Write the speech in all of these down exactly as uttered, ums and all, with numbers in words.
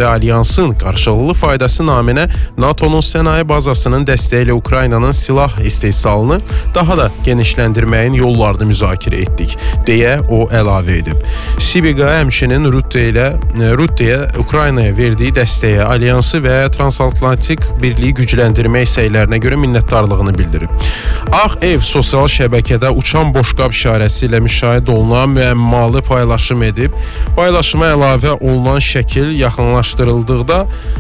və alyansın qarşılıqlı faydası naminə NATO'nun sənaye bazasının dəstəyi ilə Ukraynanın silah istehsalını daha da genişləndirməyin yollarını müzakirə etdik, deyə o əlavə edib. Sibiqa həmçinin Rutte ilə Rutte'yə Ukraynaya verdiyi dəstəyə, alyansı və transatlantik birliyi gücləndirmək səylərinə görə minnətdarlığını bildirib. Ağ Ev sosial şəbəkədə uçan boşqab işarəsi ilə müşahidə olunan müəmmalı paylaşım edib. Paylaşıma əlavə olunan şəkil yaxınlaşdırıldıqda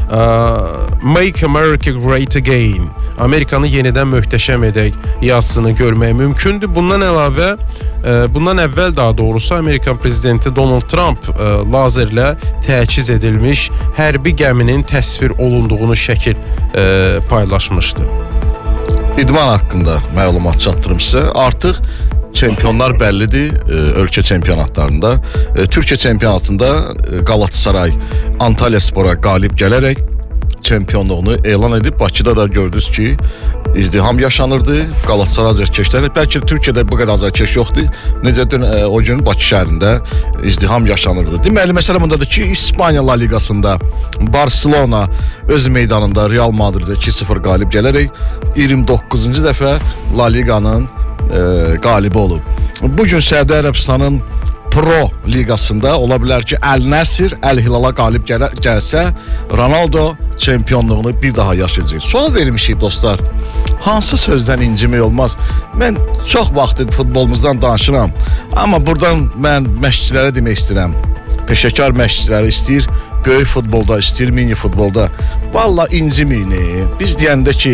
Make America Great Again, Amerikanı yenidən möhtəşəm edək yazısını görmək mümkündür. Bundan əlavə, bundan əvvəl daha doğrusu Amerikan prezidenti Donald Trump lazerlə təchiz edilmiş hərbi gəminin təsvir olunduğunu şəkil paylaşmışdı. İdman haqqında məlumat çatdırım sizə. Artıq çempionlar bəllidir ölkə çempionatlarında. Türkiyə çempionatında Galatasaray Antalyaspora qalib gələrək çempionluğunu elan edib. Bakıda da gördünüz ki, izdiham yaşanırdı. Galatasaray azərkeşləri, bəlkə Türkiyədə bu qədər azərkeş yoxdur. Necə dün o gün Bakı şəhərində izdiham yaşanırdı. Deməli, məsələ bundadır ki, İspaniya La Ligasında Barcelona öz meydanında Real Madridə iki sıfır qalib gələrək iyirmi doqquzuncu dəfə La Liganın e, qalibi olub. Bugün Səudi Ərəbistanın Pro ligasında ola bilər ki, Əl-Nəsir Əl-Hilala qalib gələ, gəlsə, Ronaldo çempionluğunu bir daha yaşayacaq. Sual vermişik dostlar, hansı sözdən incimək olmaz? Mən çox vaxt futbolumuzdan danışıram, amma buradan mən məşqçilərə demək istəyirəm. Peşəkar məşqçiləri istəyir, böyük futbolda, istəyir mini futbolda. Vallahi inciməyin. Biz deyəndə ki,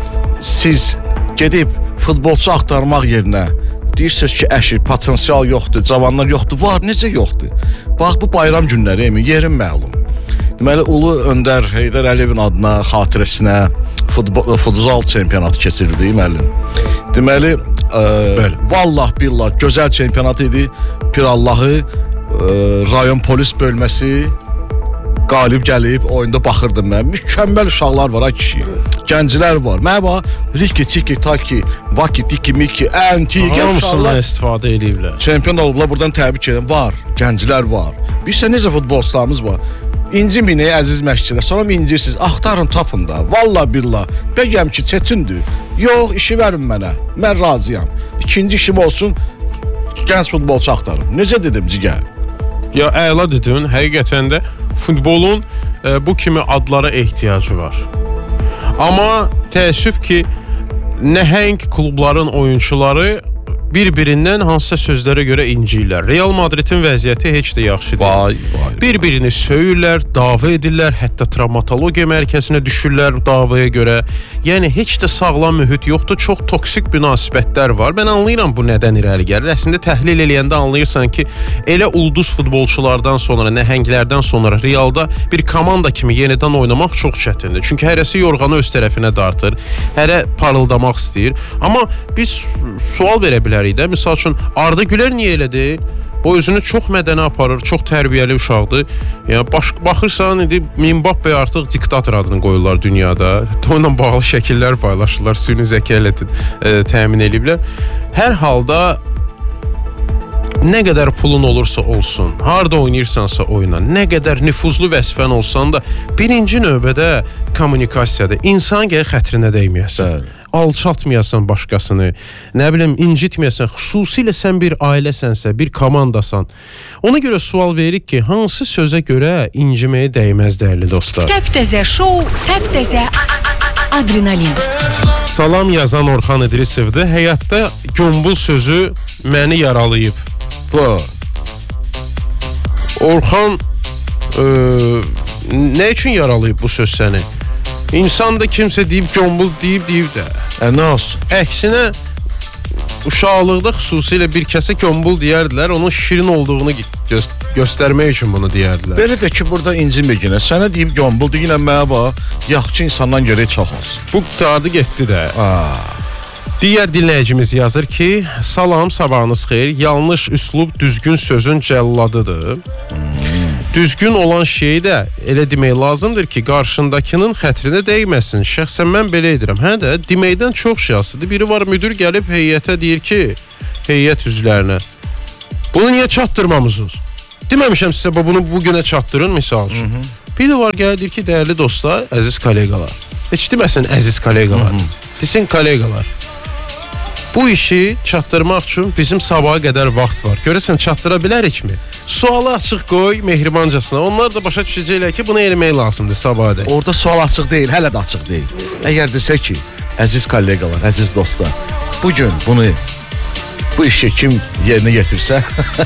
siz gedib futbolçu axtarmaq yerinə deyirsiniz ki, əşir, potensial yoxdur, cavanlar yoxdur. Var, necə yoxdur? Bax, bu bayram günləri, emin, yerin məlum. Deməli, Ulu Öndər Heydər Əliyevin adına, xatirəsinə futbol, futsal çempionatı keçirildi, müəllim. Deməli, e, vallah billah, gözəl çempionat idi. Pirallahı, e, rayon polis bölməsi qalib gəlib, oyunda baxırdım mən. Mükəmməl uşaqlar var, ha kişi. Gənclər var. Mənə bax, Riki, Tiki, Taki, Vaki, Tiki, Miki, Əntiqə uşaqlar istifadə ediblər. Çempion olublar, buradan təbrik edirəm. Var, gənclər var. Bir sən necə futbolçularımız var. İnciməyin, əziz məşqçilər. Sonra mı incirsiniz? Axtarın, tapın da. Vallahi billah. Bəgəm ki, çətindir. Yox, işi verin mənə. Mən razıyam. İkinci işim olsun, gənc futbolçu axtarım. Necə dedim, cigər? Ya, əla dedin, həqiqətən də futbolun e, bu kimi adlara ehtiyacı var. Amma təəssüf ki, nəhəng klubların oyunçuları bir-birindən hansısa sözlərə görə inciyirlər. Real Madridin vəziyyəti heç də yaxşı deyil. Vay, vay. Bir-birini söyürlər, dava edirlər, hətta travmatologiya mərkəzinə düşürlər davaya görə. Yəni, heç də sağlam mühit yoxdur, çox toksik münasibətlər var. Mən anlayıram bu nədən irəli gəlir. Əslində, təhlil eləyəndə anlayırsan ki, elə ulduz futbolçulardan sonra, nəhənglərdən sonra Realda bir komanda kimi yenidən oynamaq çox çətindir. Çünki hərəsi yorğanı öz tərəfinə dartır, hərə parıldamaq istəyir. Amma biz sual verə bilərik. Misal üçün, Arda Güler niyə elə deyil? O özünü çox mədəni aparır, çox tərbiyəli uşaqdır. Yəni, baş, baxırsan, indi Mbappe artıq diktator adını qoyurlar dünyada. Onunla bağlı şəkillər paylaşırlar, süni zəka ilə e, təmin ediblər. Hər halda nə qədər pulun olursa olsun, harda oynayırsansa oyna, nə qədər nüfuzlu vəzifən olsan da, birinci növbədə kommunikasiyada insan gəlir xətrinə dəyməyəsən. Bəli. Alçatmayasan başqasını, nə bilim, incitməyəsən, xüsusilə sən bir ailəsinsə, bir komandasan. Ona görə sual veririk ki, hansı sözə görə inciməyə dəyməz, dəyərli dostlar? Təptəzə şou, təptəzə adrenalin. Salam yazan Orxan İdrisovdur. Həyatda gömbul sözü məni yaralayıb. Bu. Orxan, e, nə üçün yaralayıb bu söz səni? İnsan da kimsə deyib, gömbul deyib, deyib də. E, nə olsun? Əksinə, uşaqlıqda xüsusilə bir kəsə gömbul deyərdilər, onun şirin olduğunu gö göstərmək üçün bunu deyərdilər. Belə də ki, burada incimir yenə. Sənə deyib gömbul, deyinə mənə bax, yaxşı insandan görə çox olsun. Bu qutardı, getdi də. Aa. Digər dinləyicimiz yazır ki, salam, sabahınız xeyir, yanlış üslub düzgün sözün cəlladıdır. Hmm. Düzgün olan şeyi də elə demək lazımdır ki, qarşındakının xətrinə dəyməsin. Şəxsən mən belə edirəm. Hə də, deməkdən çox şahsıdır. Biri var, müdür gəlib heyətə deyir ki, heyət üzvlərinə, bunu niyə çatdırmamısınız? Deməmişəm sizə, bunu bugünə çatdırın, misal üçün. Hı -hı. Bir də var gəldir ki, dəyərli dostlar, əziz kolleqalar. Heç deməsin əziz kolleqalar. Desin kolleqalar. Bu işi çatdırmaq üçün bizim sabaha qədər vaxt var. Görəsən çatdıra bilərikmi? Sualı açıq qoy mehribancasına. Onlar da başa düşəcəklər ki, bunu eləmək lazımdır sabaha dək. Orada sual açıq deyil, hələ də açıq deyil. Əgər desə ki, əziz kolleqalar, əziz dostlar, bugün bunu, bu işi kim yerinə yetirsə,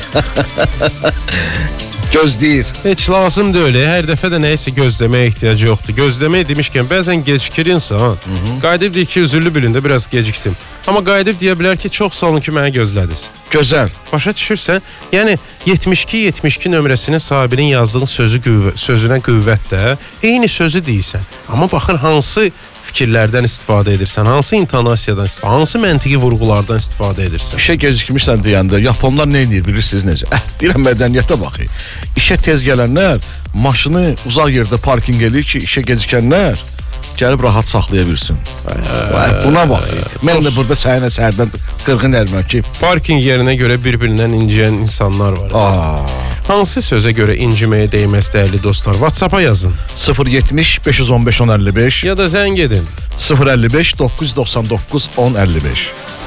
gözləyir. Heç lazım deyil. Hər dəfə də nəyisə gözləməyə ehtiyacı yoxdur. Gözləmək demişkən bəzən gecikir insan. Qayıdıb deyir ki, üzürlü bilin də biraz gecikdim. Amma qayıdıb deyə bilər ki, çox sağ olun ki, mənə gözlədiniz. Gözəl. Başa düşürsən? Yəni yetmiş iki yetmiş iki nömrəsinin sahibinin yazdığı sözü qüvvə, sözünə qüvvət də eyni sözü deyirsən. Amma baxır hansı fikirlərdən istifadə edirsən, hansı intonasiyadan istifadə, hansı məntiqi vurğulardan istifadə edirsən. İşə gecikmişsən deyəndə Yaponlar nə edir bilirsiniz necə? Eh, deyirəm mədəniyyətə baxın. İşə tez gələnlər maşını uzaq yerdə parkinq eləyir ki, işə gecikənlər gəlib rahat saxlaya bilsin. Vay, buna bax. Mən də burada sənin əsərdən qırğın elməm ki, parkinq yerinə görə bir-birindən inciyən insanlar var. Aa. Hansı sözə görə inciməyə dəyməz dəyərli dostlar? WhatsApp-a yazın. sıfır yetmiş beş yüz on beş on əlli beş ya da zəng edin. sıfır əlli beş doqquz yüz doxsan doqquz on əlli beş.